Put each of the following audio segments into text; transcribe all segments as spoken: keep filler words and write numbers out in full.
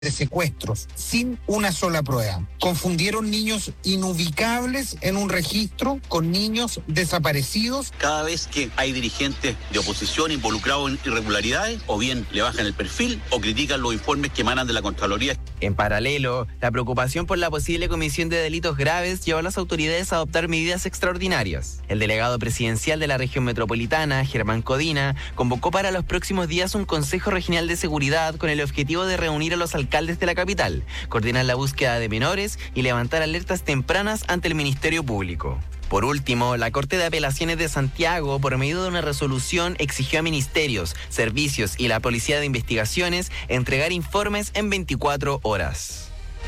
de secuestros sin una sola prueba. Confundieron niños inubicables en un registro con niños desaparecidos. Cada vez que hay dirigentes de oposición involucrados en irregularidades, o bien le bajan el perfil o critican los informes que emanan de la Contraloría. En paralelo, la preocupación por la posible comisión de delitos graves llevó a las autoridades a adoptar medidas extraordinarias. El delegado presidencial de la región metropolitana, Germán Codina, convocó para los próximos días un Consejo Regional de Seguridad con el objetivo de reunir a los alcaldes de la capital, coordinar la búsqueda de menores y levantar alertas tempranas ante el Ministerio Público. Por último, la Corte de Apelaciones de Santiago, por medio de una resolución, exigió a ministerios, servicios y la Policía de Investigaciones entregar informes en veinticuatro horas.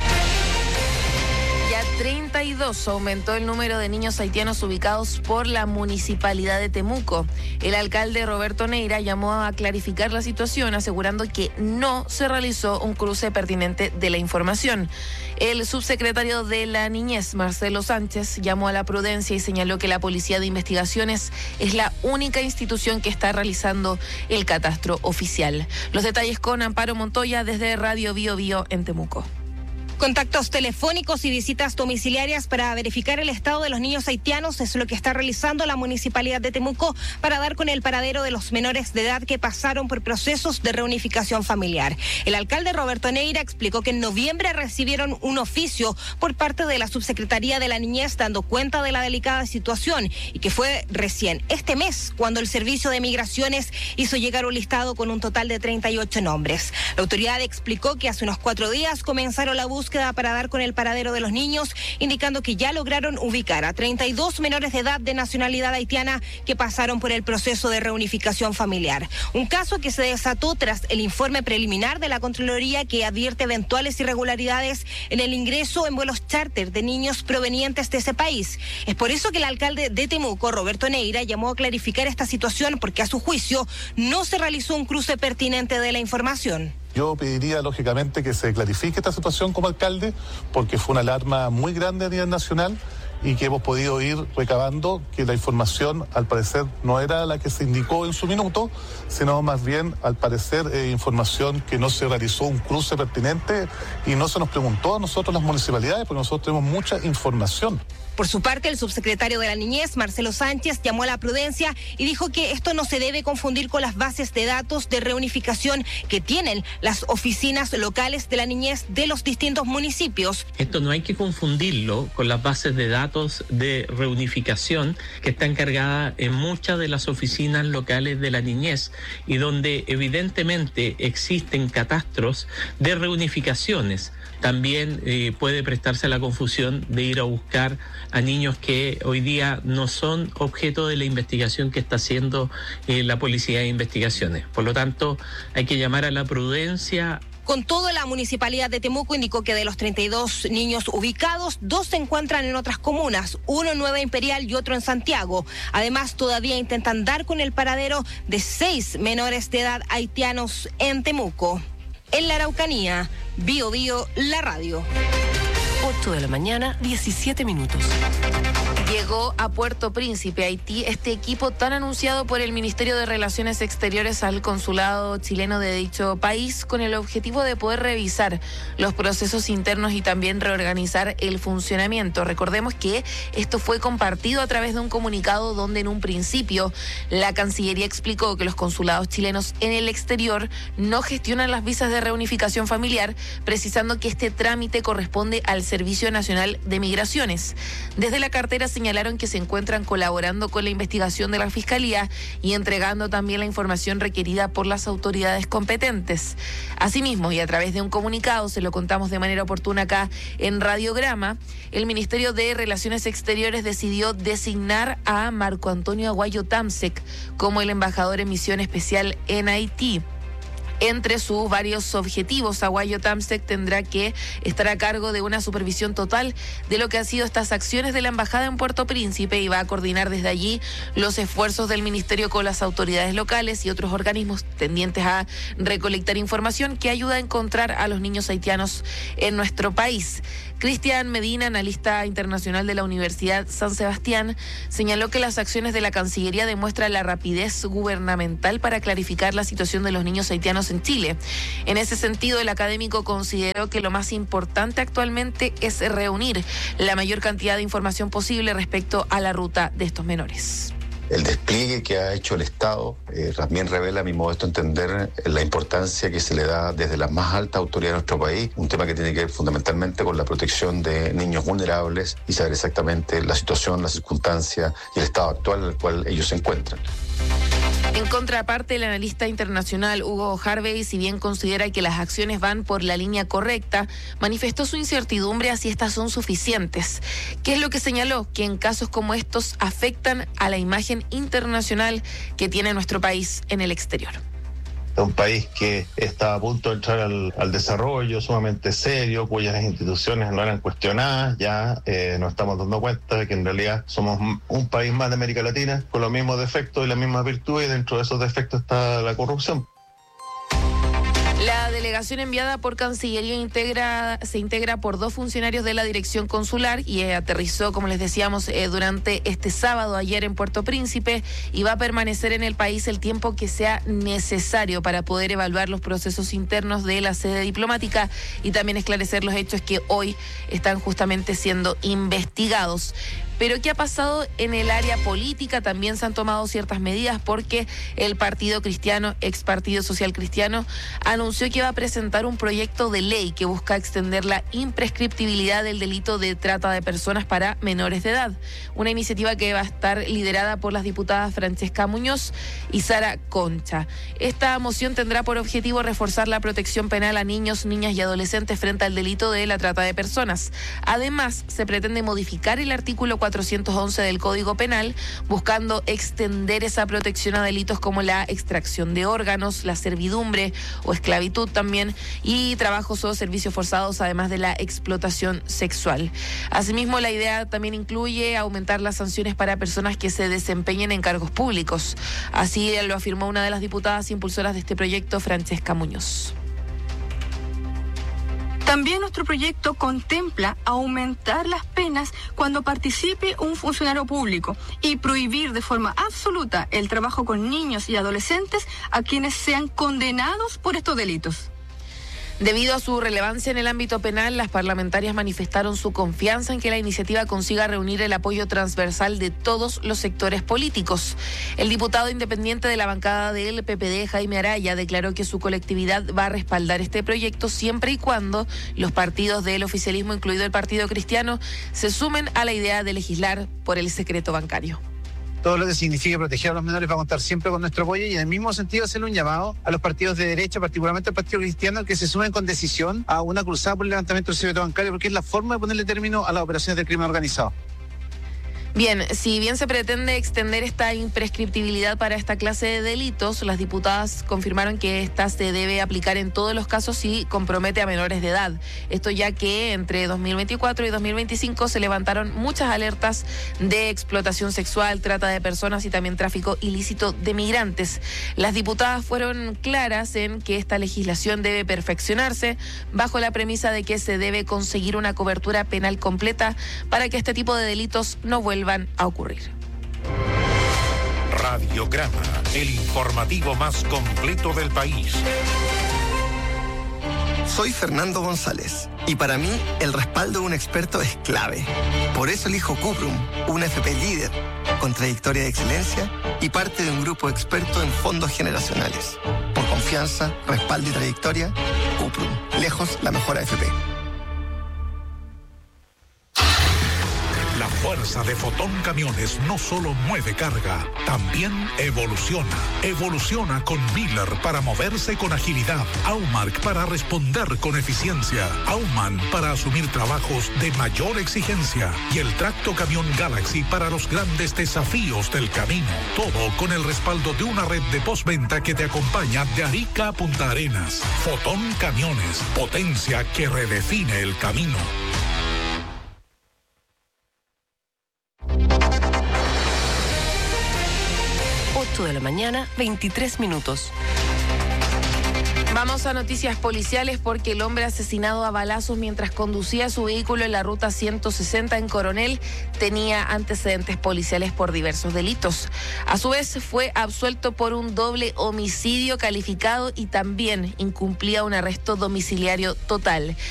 treinta y dos aumentó el número de niños haitianos ubicados por la Municipalidad de Temuco. El alcalde Roberto Neira llamó a clarificar la situación, asegurando que no se realizó un cruce pertinente de la información. El subsecretario de la Niñez, Marcelo Sánchez, llamó a la prudencia y señaló que la Policía de Investigaciones es la única institución que está realizando el catastro oficial. Los detalles con Amparo Montoya desde Radio Bio Bio en Temuco. Contactos telefónicos y visitas domiciliarias para verificar el estado de los niños haitianos es lo que está realizando la Municipalidad de Temuco para dar con el paradero de los menores de edad que pasaron por procesos de reunificación familiar. El alcalde Roberto Neira explicó que en noviembre recibieron un oficio por parte de la Subsecretaría de la Niñez dando cuenta de la delicada situación y que fue recién este mes cuando el Servicio de Migraciones hizo llegar un listado con un total de treinta y ocho nombres. La autoridad explicó que hace unos cuatro días comenzaron la búsqueda para dar con el paradero de los niños, indicando que ya lograron ubicar a treinta y dos menores de edad de nacionalidad haitiana que pasaron por el proceso de reunificación familiar. Un caso que se desató tras el informe preliminar de la Contraloría que advierte eventuales irregularidades en el ingreso en vuelos charter de niños provenientes de ese país. Es por eso que el alcalde de Temuco, Roberto Neira, llamó a clarificar esta situación porque a su juicio no se realizó un cruce pertinente de la información. Yo pediría, lógicamente, que se clarifique esta situación como alcalde, porque fue una alarma muy grande a nivel nacional y que hemos podido ir recabando que la información, al parecer, no era la que se indicó en su minuto, sino más bien, al parecer, eh, información que no se realizó un cruce pertinente y no se nos preguntó a nosotros las municipalidades, porque nosotros tenemos mucha información. Por su parte, el subsecretario de la Niñez, Marcelo Sánchez, llamó a la prudencia y dijo que esto no se debe confundir con las bases de datos de reunificación que tienen las oficinas locales de la niñez de los distintos municipios. Esto no hay que confundirlo con las bases de datos de reunificación que están cargadas en muchas de las oficinas locales de la niñez y donde evidentemente existen catastros de reunificaciones. También eh, puede prestarse a la confusión de ir a buscar a niños que hoy día no son objeto de la investigación que está haciendo eh, la Policía de Investigaciones. Por lo tanto, hay que llamar a la prudencia. Con todo, la Municipalidad de Temuco indicó que de los treinta y dos niños ubicados, dos se encuentran en otras comunas, uno en Nueva Imperial y otro en Santiago. Además, todavía intentan dar con el paradero de seis menores de edad haitianos en Temuco. En la Araucanía, Bio Bio, la radio. ocho de la mañana, diecisiete minutos. Llegó a Puerto Príncipe, Haití, este equipo tan anunciado por el Ministerio de Relaciones Exteriores al consulado chileno de dicho país con el objetivo de poder revisar los procesos internos y también reorganizar el funcionamiento. Recordemos que esto fue compartido a través de un comunicado donde en un principio la Cancillería explicó que los consulados chilenos en el exterior no gestionan las visas de reunificación familiar, precisando que este trámite corresponde al Servicio Nacional de Migraciones. Desde la cartera señalaron que se encuentran colaborando con la investigación de la Fiscalía y entregando también la información requerida por las autoridades competentes. Asimismo, y a través de un comunicado, se lo contamos de manera oportuna acá en Radiograma, el Ministerio de Relaciones Exteriores decidió designar a Marco Antonio Aguayo Tamsek como el embajador en misión especial en Haití. Entre sus varios objetivos, Aguayo Tamsek tendrá que estar a cargo de una supervisión total de lo que han sido estas acciones de la Embajada en Puerto Príncipe y va a coordinar desde allí los esfuerzos del Ministerio con las autoridades locales y otros organismos tendientes a recolectar información que ayuda a encontrar a los niños haitianos en nuestro país. Cristian Medina, analista internacional de la Universidad San Sebastián, señaló que las acciones de la Cancillería demuestran la rapidez gubernamental para clarificar la situación de los niños haitianos en Chile. En ese sentido, el académico consideró que lo más importante actualmente es reunir la mayor cantidad de información posible respecto a la ruta de estos menores. El despliegue que ha hecho el Estado eh, también revela, a mi modesto entender, la importancia que se le da desde las más altas autoridades de nuestro país, un tema que tiene que ver fundamentalmente con la protección de niños vulnerables y saber exactamente la situación, las circunstancias y el estado actual en el cual ellos se encuentran. En contraparte, el analista internacional Hugo Harvey, si bien considera que las acciones van por la línea correcta, manifestó su incertidumbre a si estas son suficientes. ¿Qué es lo que señaló? Que en casos como estos afectan a la imagen internacional que tiene nuestro país en el exterior. Un país que está a punto de entrar al, al desarrollo sumamente serio, cuyas instituciones no eran cuestionadas, ya eh, nos estamos dando cuenta de que en realidad somos un país más de América Latina con los mismos defectos y las mismas virtudes, y dentro de esos defectos está la corrupción. La delegación enviada por Cancillería integra, se integra por dos funcionarios de la Dirección Consular y eh, aterrizó, como les decíamos, eh, durante este sábado, ayer en Puerto Príncipe, y va a permanecer en el país el tiempo que sea necesario para poder evaluar los procesos internos de la sede diplomática y también esclarecer los hechos que hoy están justamente siendo investigados. Pero ¿qué ha pasado en el área política? También se han tomado ciertas medidas porque el Partido Cristiano, ex Partido Social Cristiano, anunció que va a presentar un proyecto de ley que busca extender la imprescriptibilidad del delito de trata de personas para menores de edad. Una iniciativa que va a estar liderada por las diputadas Francesca Muñoz y Sara Concha. Esta moción tendrá por objetivo reforzar la protección penal a niños, niñas y adolescentes frente al delito de la trata de personas. Además, se pretende modificar el artículo cuatrocientos once del Código Penal, buscando extender esa protección a delitos como la extracción de órganos, la servidumbre o esclavitud también, y trabajos o servicios forzados, además de la explotación sexual. Asimismo, la idea también incluye aumentar las sanciones para personas que se desempeñen en cargos públicos. Así lo afirmó una de las diputadas impulsoras de este proyecto, Francesca Muñoz. También nuestro proyecto contempla aumentar las penas cuando participe un funcionario público y prohibir de forma absoluta el trabajo con niños y adolescentes a quienes sean condenados por estos delitos. Debido a su relevancia en el ámbito penal, las parlamentarias manifestaron su confianza en que la iniciativa consiga reunir el apoyo transversal de todos los sectores políticos. El diputado independiente de la bancada del P P D, Jaime Araya, declaró que su colectividad va a respaldar este proyecto siempre y cuando los partidos del oficialismo, incluido el Partido Cristiano, se sumen a la idea de legislar por el secreto bancario. Todo lo que signifique proteger a los menores va a contar siempre con nuestro apoyo, y en el mismo sentido hacerle un llamado a los partidos de derecha, particularmente al Partido Cristiano, que se sumen con decisión a una cruzada por el levantamiento del secreto bancario, porque es la forma de ponerle término a las operaciones del crimen organizado. Bien, si bien se pretende extender esta imprescriptibilidad para esta clase de delitos, las diputadas confirmaron que esta se debe aplicar en todos los casos si compromete a menores de edad. Esto ya que entre dos mil veinticuatro y dos mil veinticinco se levantaron muchas alertas de explotación sexual, trata de personas y también tráfico ilícito de migrantes. Las diputadas fueron claras en que esta legislación debe perfeccionarse bajo la premisa de que se debe conseguir una cobertura penal completa para que este tipo de delitos no vuelvan a ocurrir. Radiograma, el informativo más completo del país. Soy Fernando González y para mí el respaldo de un experto es clave. Por eso elijo Cuprum, una F P líder, con trayectoria de excelencia y parte de un grupo experto en fondos generacionales. Por confianza, respaldo y trayectoria, Cuprum, lejos la mejor A F P. La fuerza de Fotón Camiones no solo mueve carga, también evoluciona. Evoluciona con Miller para moverse con agilidad, Aumark para responder con eficiencia, Auman para asumir trabajos de mayor exigencia y el Tracto Camión Galaxy para los grandes desafíos del camino. Todo con el respaldo de una red de postventa que te acompaña de Arica a Punta Arenas. Fotón Camiones, potencia que redefine el camino. ocho de la mañana, veintitrés minutos. Vamos a noticias policiales porque el hombre asesinado a balazos mientras conducía su vehículo en la ruta ciento sesenta en Coronel tenía antecedentes policiales por diversos delitos. A su vez fue absuelto por un doble homicidio calificado y también incumplía un arresto domiciliario total.